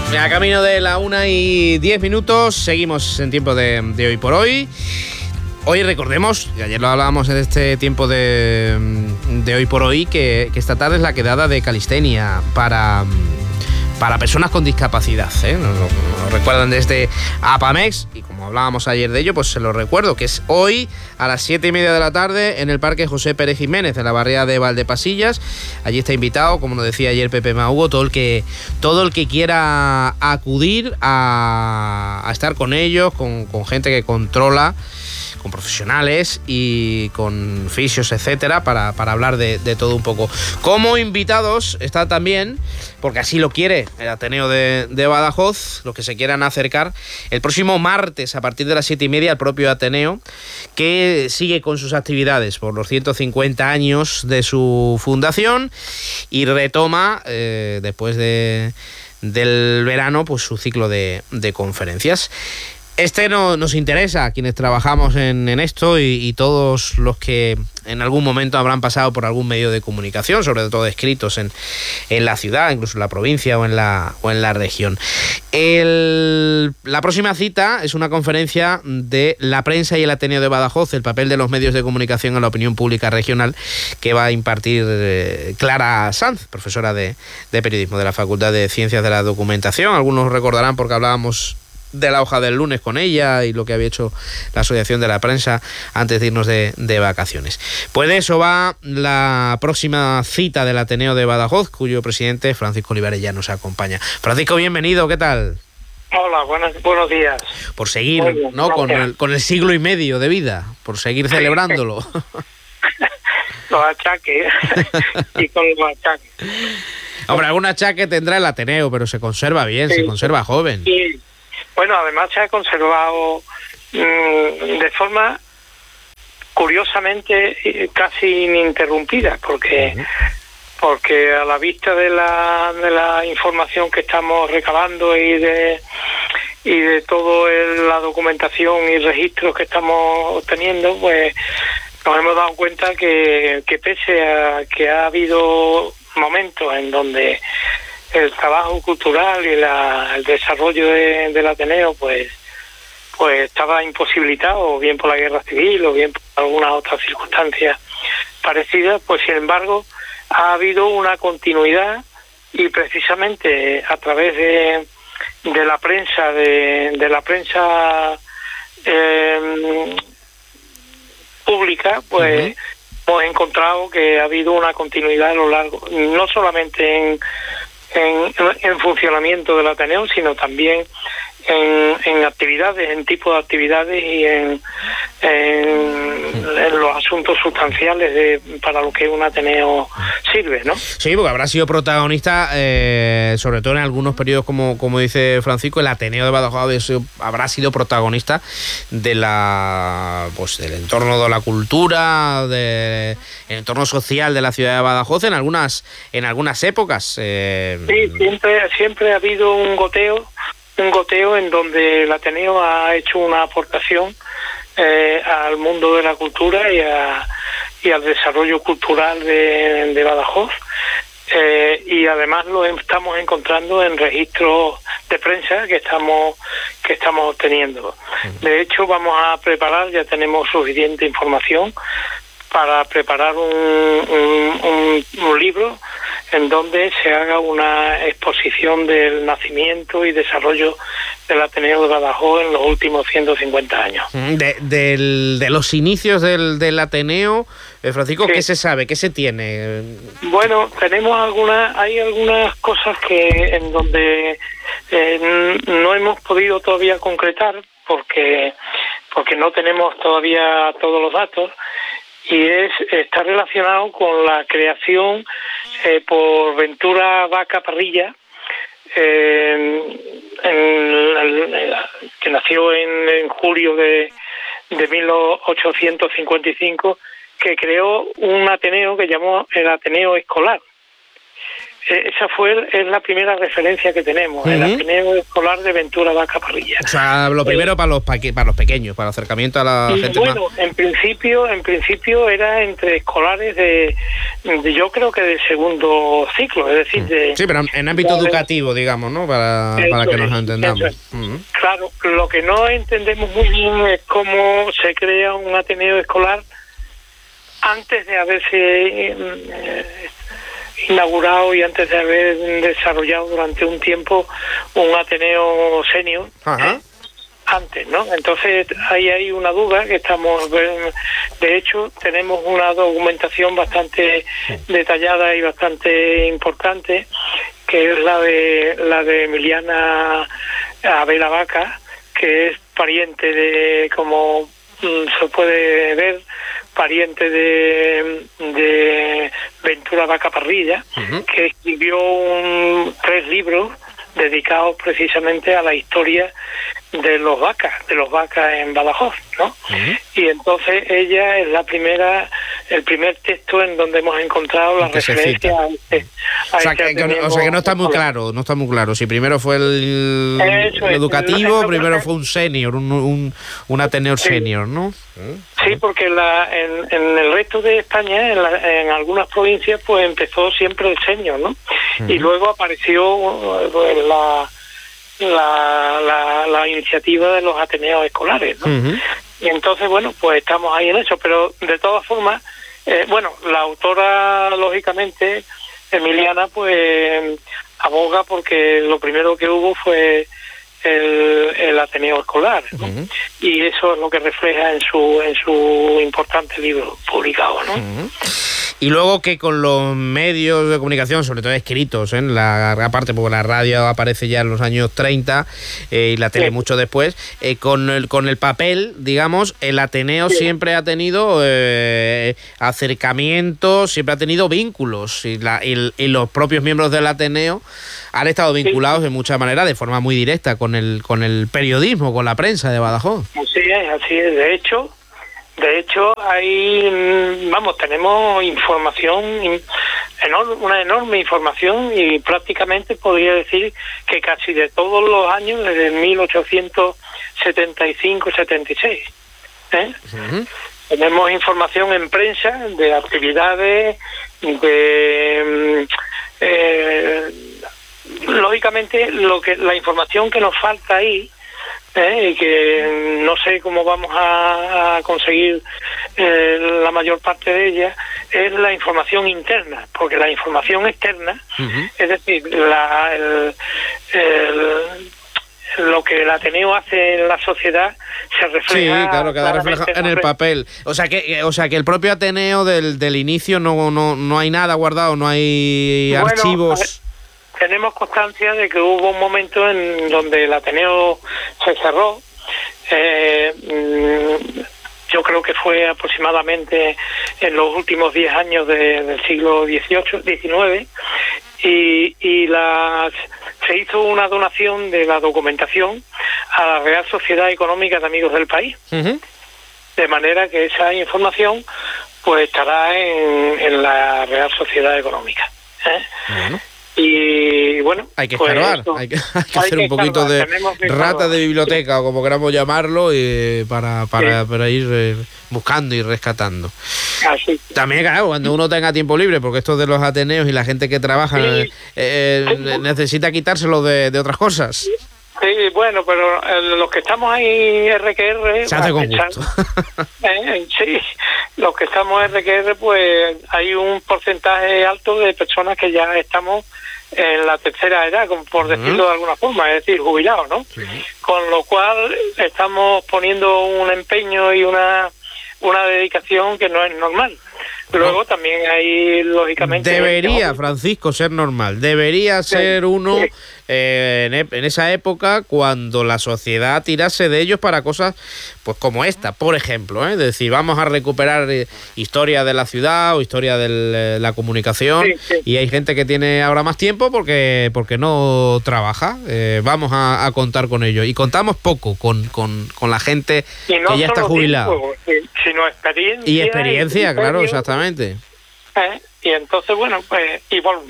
A camino de la 1:10, seguimos en tiempo de hoy por hoy. Hoy recordemos, y ayer lo hablábamos en este tiempo de hoy por hoy, que esta tarde es la quedada de calistenia para personas con discapacidad, ¿eh? Nos recuerdan desde APAMEX, y como hablábamos ayer de ello, pues se lo recuerdo, que es hoy a las 7:30 de la tarde en el Parque José Pérez Jiménez, en la barriada de Valdepasillas. Allí está invitado, como nos decía ayer Pepe Mahugo, todo el que quiera acudir a estar con ellos, con gente que controla, con profesionales y con fisios, etcétera, para hablar de todo un poco. Como invitados está también, porque así lo quiere el Ateneo de Badajoz, los que se quieran acercar, el próximo martes a partir de las 7:30 al propio Ateneo, que sigue con sus actividades por los 150 años de su fundación y retoma, después del verano, pues su ciclo de conferencias. Nos interesa a quienes trabajamos en esto y todos los que en algún momento habrán pasado por algún medio de comunicación, sobre todo escritos en la ciudad, incluso en la provincia o en la región. La próxima cita es una conferencia de la prensa y el Ateneo de Badajoz, el papel de los medios de comunicación en la opinión pública regional, que va a impartir Clara Sanz, profesora de periodismo de la Facultad de Ciencias de la Documentación. Algunos recordarán porque hablábamos de la hoja del lunes con ella y lo que había hecho la Asociación de la Prensa antes de irnos de vacaciones. Pues de eso va la próxima cita del Ateneo de Badajoz, cuyo presidente, Francisco Olivares, ya nos acompaña. Francisco, bienvenido, ¿qué tal? Hola, buenos días. Por seguir, bien, ¿no? Con el siglo y medio de vida, por seguir celebrándolo. Los achaques, y con los achaques. Hombre, algún achaque tendrá el Ateneo, pero se conserva bien, sí, se conserva joven. Sí. Bueno, además se ha conservado de forma curiosamente casi ininterrumpida, porque a la vista de la información que estamos recabando y de toda la documentación y registros que estamos obteniendo, pues nos hemos dado cuenta que pese a que ha habido momentos en donde el trabajo cultural y el desarrollo del Ateneo pues estaba imposibilitado, o bien por la guerra civil o bien por algunas otras circunstancias parecidas, pues sin embargo ha habido una continuidad, y precisamente a través de la prensa pública, pues hemos encontrado que ha habido una continuidad a lo largo, no solamente en funcionamiento del Ateneo, sino también en actividades, en tipo de actividades y en los asuntos sustanciales para lo que un Ateneo sirve, ¿no? Sí, porque habrá sido protagonista, sobre todo en algunos periodos, como dice Francisco, el Ateneo de Badajoz habrá sido protagonista del entorno de la cultura, del entorno social de la ciudad de Badajoz en algunas épocas. Sí, siempre ha habido un goteo en donde el Ateneo ha hecho una aportación al mundo de la cultura y al desarrollo cultural de Badajoz, y además lo estamos encontrando en registros de prensa que estamos obteniendo. De hecho, vamos a preparar, ya tenemos suficiente información para preparar un libro en donde se haga una exposición del nacimiento y desarrollo del Ateneo de Badajoz en los últimos 150 años. De los inicios del Ateneo, Francisco, sí. ¿Qué se sabe? ¿Qué se tiene? Bueno, hay algunas cosas en donde no hemos podido todavía concretar porque no tenemos todavía todos los datos, y está relacionado con la creación por Ventura Vaca Parrilla, que nació en julio de 1855, que creó un Ateneo que llamó el Ateneo Escolar. es la primera referencia que tenemos, el Ateneo Escolar de Ventura Vaca Parrilla. O sea, lo primero para los pequeños, para el acercamiento a la gente más... en principio era entre escolares de yo creo que de segundo ciclo, es decir... sí, pero en ámbito educativo, digamos, ¿no? Para que nos entendamos. Claro, lo que no entendemos muy bien es cómo se crea un Ateneo Escolar antes de haberse inaugurado y antes de haber desarrollado durante un tiempo un Ateneo senior. Antes, ¿no? Entonces ahí hay una duda que de hecho tenemos una documentación bastante detallada y bastante importante, que es la de Emiliana Abela Vaca, que es pariente de, como se puede ver, pariente de Ventura Vaca Parrilla, que escribió 3 libros dedicados precisamente a la historia de los vacas en Badajoz, ¿no? Y entonces ella es el primer texto en donde hemos encontrado la referencia a o sea que no está muy claro si primero fue el educativo, primero fue un senior, un Ateneo senior, ¿no? Sí, porque en el resto de España, en algunas provincias, pues empezó siempre el senior, ¿no? Y luego apareció pues, la iniciativa de los Ateneos escolares, ¿no? Y entonces, bueno, pues estamos ahí en eso, pero de todas formas, la autora, lógicamente, Emiliana, pues aboga porque lo primero que hubo fue el Ateneo escolar, ¿no? Y eso es lo que refleja en su importante libro publicado, ¿no? Y luego que con los medios de comunicación, sobre todo escritos, en la parte, porque la radio aparece ya en los años 30 y la tele mucho después, con el papel, digamos, el Ateneo siempre ha tenido acercamientos, siempre ha tenido vínculos, y los propios miembros del Ateneo han estado vinculados de muchas maneras, de forma muy directa, con el periodismo, con la prensa de Badajoz. Así es. De hecho, ahí, tenemos información, una enorme información, y prácticamente podría decir que casi de todos los años, desde 1875-76. Tenemos información en prensa de actividades, lógicamente la información que nos falta ahí, y que no sé cómo vamos a conseguir la mayor parte de ella, es la información interna, porque la información externa, es decir, lo que el Ateneo hace en la sociedad se refleja. Sí, claro, queda reflejado en el papel. O sea que el propio Ateneo del inicio no hay nada guardado, no hay archivos. Tenemos constancia de que hubo un momento en donde el Ateneo se cerró. Yo creo que fue aproximadamente en los últimos 10 años del siglo XIX, y se hizo una donación de la documentación a la Real Sociedad Económica de Amigos del País. De manera que esa información pues estará en la Real Sociedad Económica. Bueno. Y bueno, hay que escarbar, hay que hacer un poquito de rata de biblioteca, o como queramos llamarlo, para ir buscando y rescatando. Así. También, claro, cuando uno tenga tiempo libre, porque esto de los Ateneos y la gente que trabaja necesita quitárselo de otras cosas. Sí, bueno, pero los que estamos ahí RQR... Se hace con gusto. Sí, los que estamos RQR, pues hay un porcentaje alto de personas que ya estamos en la tercera edad, por decirlo de alguna forma, es decir, jubilados, ¿no? Sí. Con lo cual estamos poniendo un empeño y una dedicación que no es normal. Luego también hay, lógicamente... Debería, Francisco, ser normal. Debería ser uno en esa época, cuando la sociedad tirase de ellos para cosas pues como esta, por ejemplo, es decir, vamos a recuperar historia de la ciudad o historia de la comunicación, y hay gente que tiene ahora más tiempo porque no trabaja. Vamos a contar con ellos, y contamos poco con la gente que ya está jubilada. Sino experiencia. Y experiencia, claro, exactamente. Y entonces, bueno, pues, y voluntad.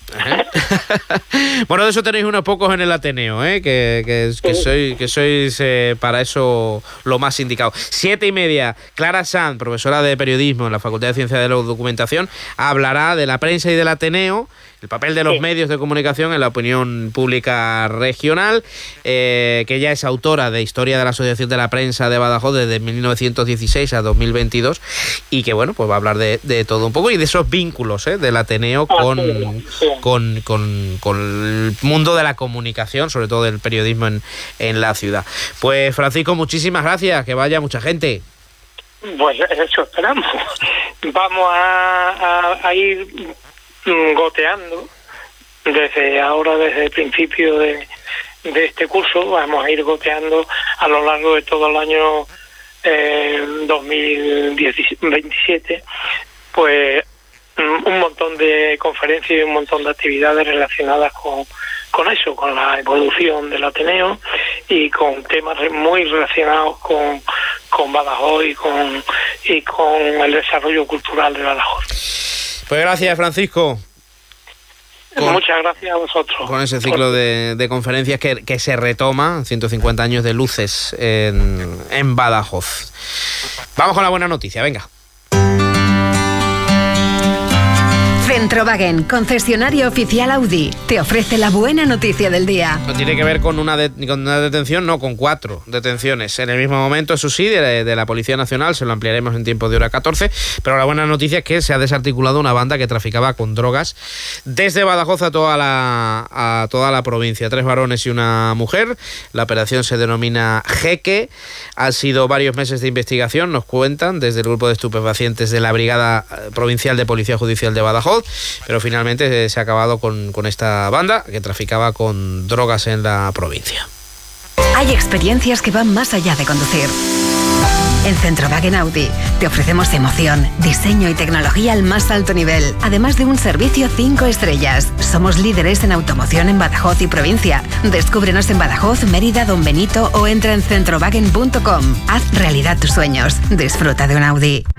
Bueno, de eso tenéis unos pocos en el Ateneo, que sois para eso lo más indicado. 7:30, Clara Sanz, profesora de periodismo en la Facultad de Ciencias de la Documentación, hablará de la prensa y del Ateneo, el papel de los medios de comunicación en la opinión pública regional, que ella es autora de Historia de la Asociación de la Prensa de Badajoz desde 1916 a 2022 y que, bueno, pues va a hablar de todo un poco y de esos vínculos del Ateneo con el mundo de la comunicación, sobre todo del periodismo en la ciudad. Pues, Francisco, muchísimas gracias, que vaya mucha gente. Pues eso esperamos. Vamos a ir goteando desde el principio de este curso, vamos a ir goteando a lo largo de todo el año 2027, pues un montón de conferencias y un montón de actividades relacionadas con eso, con la evolución del Ateneo y con temas muy relacionados con Badajoz y con el desarrollo cultural de Badajoz. Pues gracias, Francisco. Muchas gracias a vosotros. Con ese ciclo de conferencias que se retoma, 150 años de luces en Badajoz. Vamos con la buena noticia, venga. Centrowagen, concesionario oficial Audi, te ofrece la buena noticia del día. No tiene que ver con una detención, no, con 4 detenciones en el mismo momento, eso sí, de la Policía Nacional, se lo ampliaremos en tiempo de hora 14, pero la buena noticia es que se ha desarticulado una banda que traficaba con drogas desde Badajoz a toda la provincia, 3 varones y una mujer. La operación se denomina Jeque, han sido varios meses de investigación, nos cuentan, desde el grupo de estupefacientes de la Brigada Provincial de Policía Judicial de Badajoz, pero finalmente se ha acabado con esta banda que traficaba con drogas en la provincia. Hay experiencias que van más allá de conducir. En Centrowagen Audi te ofrecemos emoción, diseño y tecnología al más alto nivel, además de un servicio 5 estrellas. Somos líderes en automoción en Badajoz y provincia. Descúbrenos en Badajoz, Mérida, Don Benito o entra en centrowagen.com. Haz realidad tus sueños. Disfruta de un Audi.